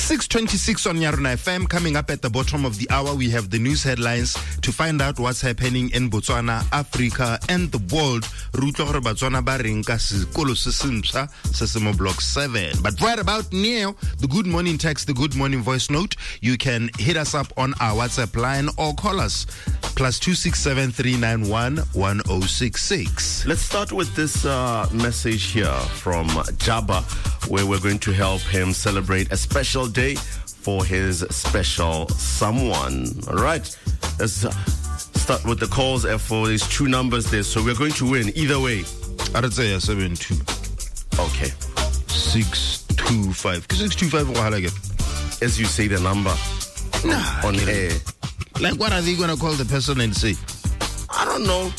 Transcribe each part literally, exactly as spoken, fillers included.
six twenty-six on Yaruna F M. Coming up at the bottom of the hour, we have the news headlines to find out what's happening in Botswana, Africa, and the world. Rutlo gore Botswana ba reng ka sekolo se sentšha se se mo block seven. But right about now, the good morning text, the good morning voice note, you can hit us up on our WhatsApp line or call us plus two six seven three nine one one oh six six. Let's start with this uh, message here from Jabba, where we're going to help him celebrate a special day for his special someone. All right, let's uh, start with the calls for these two numbers there. So we're going to win either way. I'd say a seven two. Okay. six two five. six two five, as you say the number nah, on air. Like, what are they going to call the person and say? I don't know.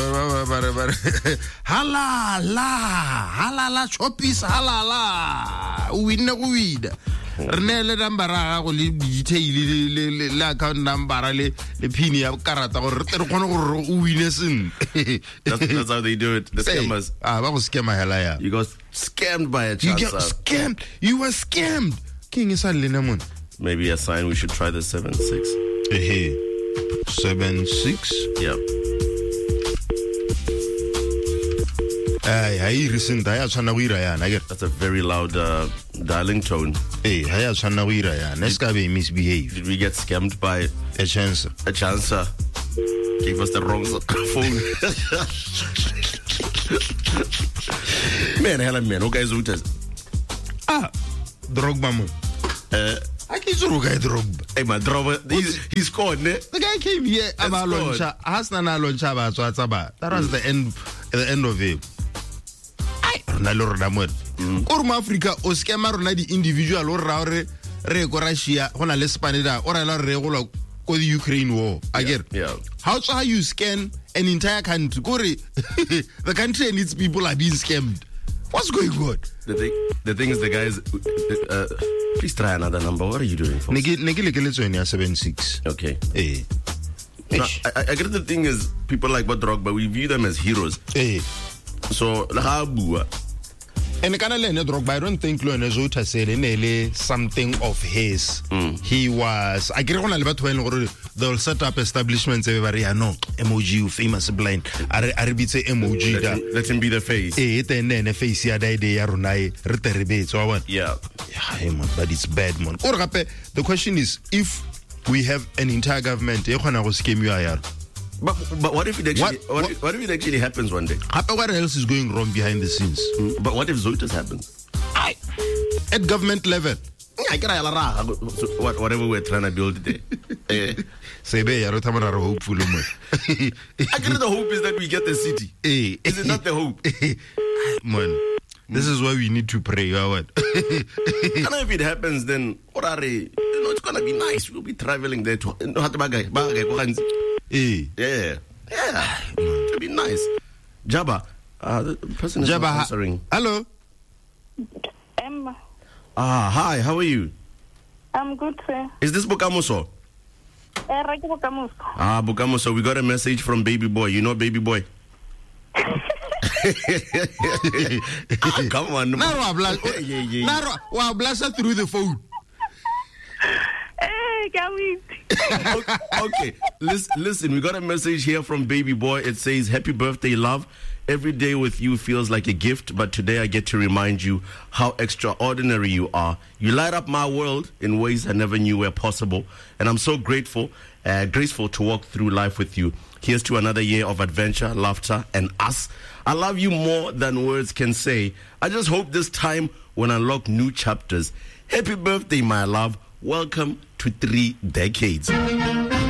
Halala, halala, chopis, halala. Uwina uwida. Rene le number ra go le detail le account number le le pin ya karata gore re kgone gore o wine sen. That's how they do it. The scammers. Ah, ba go scam hela ya. You got scammed by a chance. You got scammed. You were scammed. King is a lemon. Maybe a sign we should try the seven six. Hey, seven six. Yep. Ay, ay, listen, that's a very loud uh, dialing tone. Hey, did, misbehave. Did we get scammed by a chance? A chance gave us the wrong phone. Man, hell, man, okay, Zutas. Ah, Drogba. Uh, I can't do Drogba. Hey, my Drogba, he's, he's scored, ne? The guy came here, about Loncha, Hasna Lonchaba, so that was the end, the end of it. Na lo rona mo o re Africa o skema rona di individual o ra re re go Russia gona le Spanida o ra la re go lo go the Ukraine war again. Yeah, yeah. How so how you scam an entire country go re the country and its people are being scammed. What's going on? The thing, the thing is, the guys uh, please try another number. What are you doing for? Negi negi lekeletso ya seven six. Okay. Eh. No, I, I guess the thing is, people like Drogba, we view them as heroes. Eh. So la bua. And kana le Drogba, I don't think Lone Zota said any something of his. Mm. He was I get on a little they'll set up establishments everybody no emoji famous blind. I I repeat say emoji let, him, let him be the face. Eh, then then face ya day day ya runai reterbe so what? Yeah. Yeah, man, but it's bad man. Or the question is if we have an entire government e khona go scam you ayar. But but what if it actually what, what, if, what if it actually happens one day? What else is going wrong behind the scenes? Mm, but what if Zotas happens? I, at government level. What, whatever we're trying to build today. Say be hopeful. I guess the hope is that we get the city. Is it not the hope? Man, this is why we need to pray. And if it happens, then what are they? You know, it's gonna be nice. We'll be traveling there to Eh. Yeah. Yeah. It'll be nice. Jabba. Uh, the person is Jabba, not answering. Hello. Emma. Ah, hi. How are you? I'm good, sir. Is this Bukamuso? Uh, Bukamuso. Ah, Bukamuso. We got a message from Baby Boy. You know Baby Boy? ah, come on. Now I blast. yeah, yeah. Now I blast through the phone. Hey, can okay, okay. Listen, listen, we got a message here from Baby Boy. It says, happy birthday, love. Every day with you feels like a gift, but today I get to remind you how extraordinary you are. You light up my world in ways I never knew were possible, and I'm so grateful, uh, graceful to walk through life with you. Here's to another year of adventure, laughter, and us. I love you more than words can say. I just hope this time will unlock new chapters. Happy birthday, my love. Welcome to three decades.